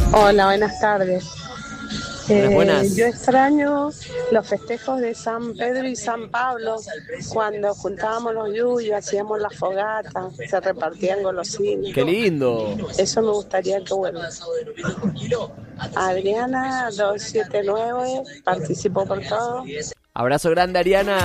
Hola, buenas tardes. Buenas, Yo buenas. extraño los festejos de San Pedro y San Pablo, cuando juntábamos los yuyos, hacíamos la fogata, se repartían golosinas. ¡Qué lindo! Eso me gustaría que vuelva. Adriana 279 participó por todo. Abrazo grande, Ariana.